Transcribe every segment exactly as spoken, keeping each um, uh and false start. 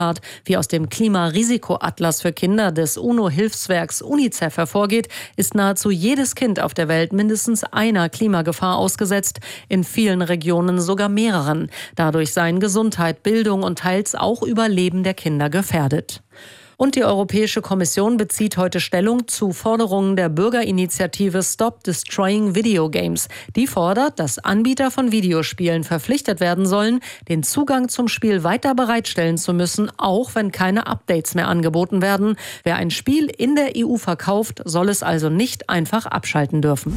Wie aus dem Klimarisikoatlas für Kinder des UNO-Hilfswerks UNICEF hervorgeht, ist nahezu jedes Kind auf der Welt mindestens einer Klimagefahr ausgesetzt, in vielen Regionen sogar mehreren. Dadurch seien Gesundheit, Bildung und teils auch Überleben der Kinder gefährdet. Und die Europäische Kommission bezieht heute Stellung zu Forderungen der Bürgerinitiative Stop Destroying Video Games. Die fordert, dass Anbieter von Videospielen verpflichtet werden sollen, den Zugang zum Spiel weiter bereitstellen zu müssen, auch wenn keine Updates mehr angeboten werden. Wer ein Spiel in der E U verkauft, soll es also nicht einfach abschalten dürfen.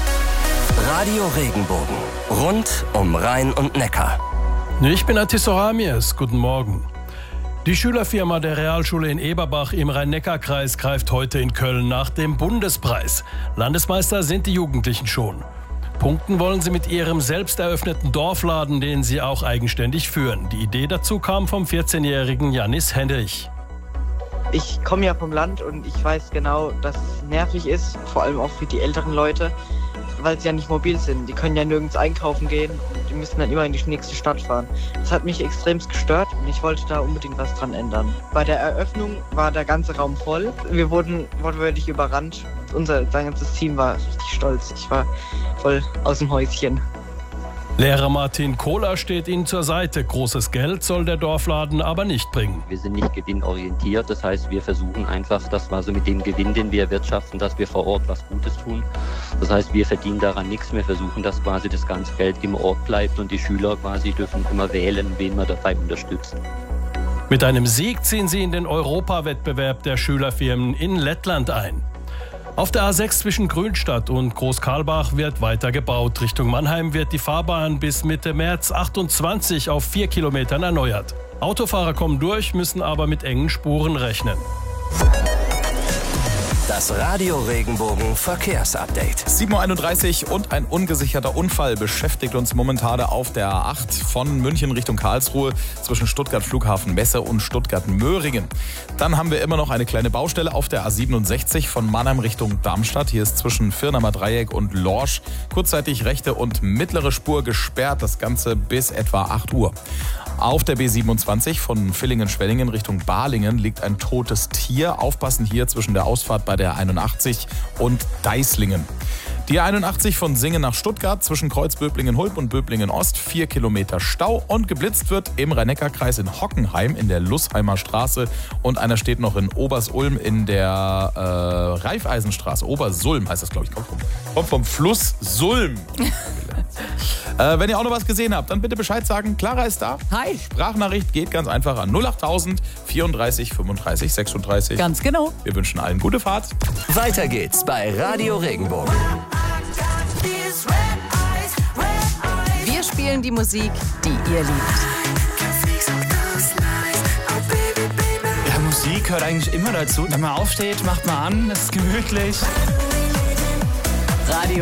Radio Regenbogen. Rund um Rhein und Neckar. Ich bin Atis Ramies. Guten Morgen. Die Schülerfirma der Realschule in Eberbach im Rhein-Neckar-Kreis greift heute in Köln nach dem Bundespreis. Landesmeister sind die Jugendlichen schon. Punkten wollen sie mit ihrem selbst eröffneten Dorfladen, den sie auch eigenständig führen. Die Idee dazu kam vom vierzehnjährigen Janis Hendrich. Ich komme ja vom Land und ich weiß genau, dass es nervig ist, vor allem auch für die älteren Leute, weil sie ja nicht mobil sind. Die können ja nirgends einkaufen gehen und die müssen dann immer in die nächste Stadt fahren. Das hat mich extremst gestört und ich wollte da unbedingt was dran ändern. Bei der Eröffnung war der ganze Raum voll. Wir wurden wortwörtlich überrannt. Unser ganzes Team war richtig stolz. Ich war voll aus dem Häuschen. Lehrer Martin Kohler steht ihnen zur Seite. Großes Geld soll der Dorfladen aber nicht bringen. Wir sind nicht gewinnorientiert. Das heißt, wir versuchen einfach, dass wir so mit dem Gewinn, den wir erwirtschaften, dass wir vor Ort was Gutes tun. Das heißt, wir verdienen daran nichts. Wir versuchen, dass quasi das ganze Geld im Ort bleibt und die Schüler quasi dürfen immer wählen, wen wir dabei unterstützen. Mit einem Sieg ziehen sie in den Europawettbewerb der Schülerfirmen in Lettland ein. Auf der A sechs zwischen Grünstadt und Großkarlbach wird weiter gebaut. Richtung Mannheim wird die Fahrbahn bis Mitte März achtundzwanzig auf vier Kilometern erneuert. Autofahrer kommen durch, müssen aber mit engen Spuren rechnen. Das Radio Regenbogen Verkehrsupdate. sieben Uhr einunddreißig und ein ungesicherter Unfall beschäftigt uns momentan auf der A acht von München Richtung Karlsruhe zwischen Stuttgart Flughafen Messe und Stuttgart Möhringen. Dann haben wir immer noch eine kleine Baustelle auf der A siebenundsechzig von Mannheim Richtung Darmstadt. Hier ist zwischen Firnamer Dreieck und Lorsch kurzzeitig rechte und mittlere Spur gesperrt. Das Ganze bis etwa acht Uhr. Auf der B siebenundzwanzig von Villingen-Schwenningen Richtung Balingen liegt ein totes Tier. Aufpassen hier zwischen der Ausfahrt bei der einundachtzig und Deislingen. Die einundachtzig von Singen nach Stuttgart zwischen Kreuzböblingen-Hulp und Böblingen-Ost. Vier Kilometer Stau und geblitzt wird im Rhein-Neckar-Kreis in Hockenheim in der Lussheimer Straße. Und einer steht noch in Obersulm in der äh, Raiffeisenstraße. Obersulm heißt das, glaube ich. Kommt vom, kommt vom Fluss Sulm. Äh, wenn ihr auch noch was gesehen habt, dann bitte Bescheid sagen. Clara ist da. Hi. Sprachnachricht geht ganz einfach an null achttausend vierunddreißig fünfunddreißig sechsunddreißig. Ganz genau. Wir wünschen allen gute Fahrt. Weiter geht's bei Radio Regenbogen. Wir spielen die Musik, die ihr liebt. Ja, Musik gehört eigentlich immer dazu. Wenn man aufsteht, macht man an, es ist gemütlich. Radio